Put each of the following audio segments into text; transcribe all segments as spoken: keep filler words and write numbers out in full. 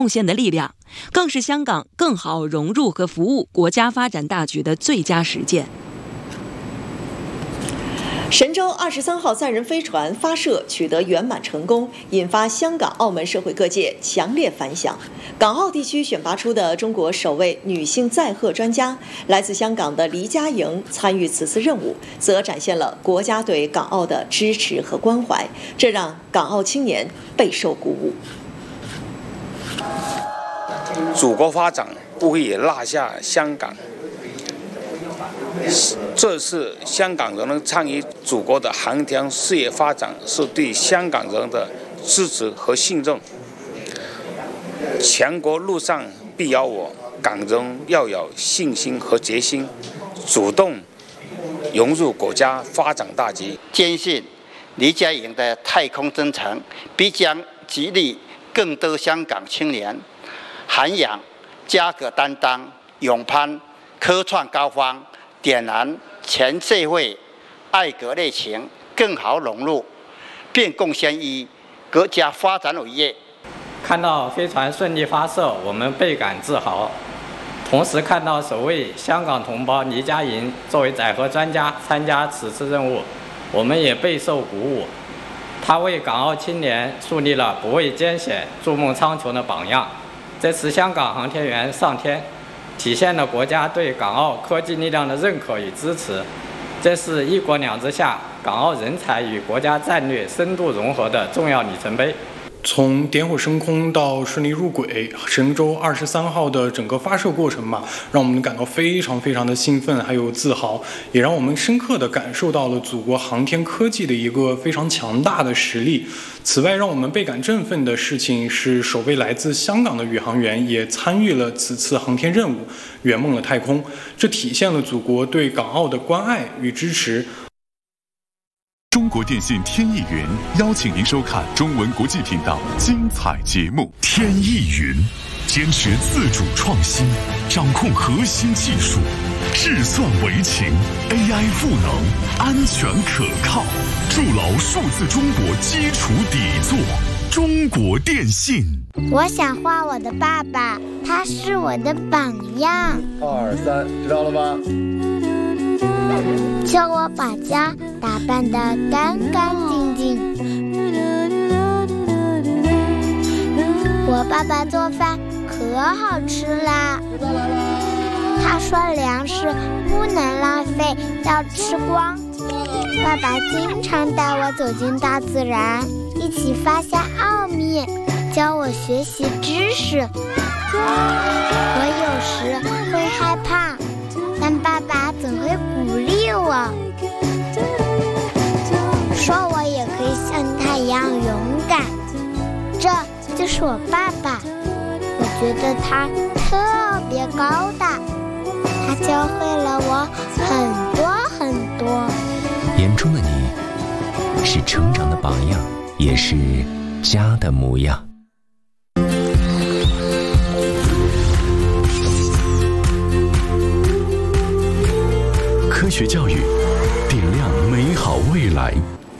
贡献的力量，更是香港更好融入和服务国家发展大局的最佳实践。 神舟二十三号载人飞船发射取得圆满成功，引发香港、澳门社会各界强烈反响。港澳地区选拔出的中国首位女性载荷专家，来自香港的黎佳莹参与此次任务，则展现了国家对港澳的支持和关怀，这让港澳青年备受鼓舞。 祖国发展不会落下香港。这次香港人能参与祖国的航天事业发展，是对香港人的支持和信任。全国路上必有我，港人要有信心和决心，主动融入国家发展大局。 坚信黎佳莹的太空征程必将激励更多香港青年涵养家国担当，勇攀科创高峰，点燃全社会爱国热情，更好融入，并贡献于国家发展伟业。 看到飞船顺利发射，我们倍感自豪。同时看到首位香港同胞黎佳莹作为载荷专家参加此次任务，我们也备受鼓舞。她为港澳青年树立了不畏艰险、筑梦苍穹的榜样。这次香港航天员上天，体现了国家对港澳科技力量的认可与支持。这是一国两制下港澳人才与国家战略深度融合的重要里程碑。 从点火升空到顺利入轨，神舟二十三号的整个发射过程嘛，让我们感到非常非常的兴奋，还有自豪，也让我们深刻地感受到了祖国航天科技的一个非常强大的实力。此外，让我们倍感振奋的事情是，首位来自香港的宇航员也参与了此次航天任务，圆梦了太空。这体现了祖国对港澳的关爱与支持。 中国电信天翼云邀请您收看中文国际频道精彩节目。天翼云坚持自主创新，掌控核心技术，智算为情 ，A I 赋能，安全可靠，筑牢数字中国基础底座。中国电信。 我想画我的爸爸，他是我的榜样。 二三，知道了吗？ 叫我把家打扮得干干净净。我爸爸做饭可好吃啦，他说粮食不能浪费，要吃光。爸爸经常带我走进大自然，一起发现奥秘，教我学习知识。我有时会害怕，但爸爸总会鼓励我，说我也可以像他一样勇敢。这就是我爸爸，我觉得他特别高大，他教会了我很多很多。 眼中的你是成长的榜样，也是家的模样。科学教育，点亮美好未来。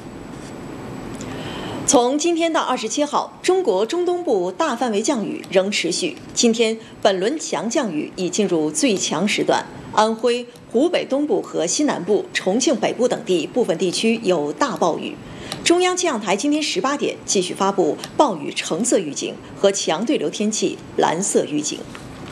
从今天到二十七号，中国中东部大范围降雨仍持续。今天本轮强降雨已进入最强时段，安徽、湖北东部和西南部、重庆北部等地部分地区有大暴雨。中央气象台今天十八点继续发布暴雨橙色预警和强对流天气蓝色预警。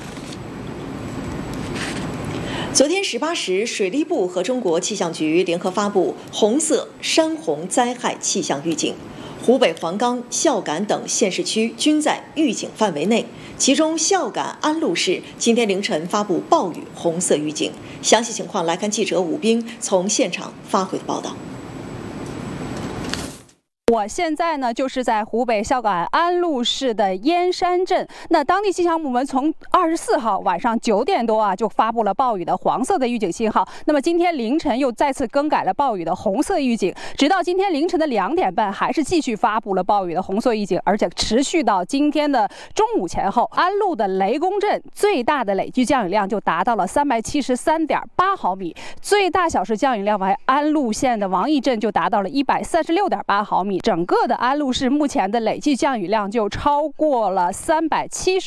昨天十八时，水利部和中国气象局联合发布红色山洪灾害气象预警。湖北黄冈、孝感等县市区均在预警范围内，其中孝感安陆市今天凌晨发布暴雨红色预警。详细情况来看记者武斌从现场发回的报道。 我现在呢，就是在湖北孝感安陆市的燕山镇。那当地气象部门从二十四号晚上九点多啊，就发布了暴雨的黄色的预警信号。那么今天凌晨又再次更改了暴雨的红色预警，直到今天凌晨的两点半，还是继续发布了暴雨的红色预警，而且持续到今天的中午前后。安陆的雷公镇最大的累计降雨量就达到了三百七十三点八毫米，最大小时降雨量为安陆县的王邑镇就达到了一百三十六点八毫米。整个的安陆市目前的累计降雨量就超过了三百七十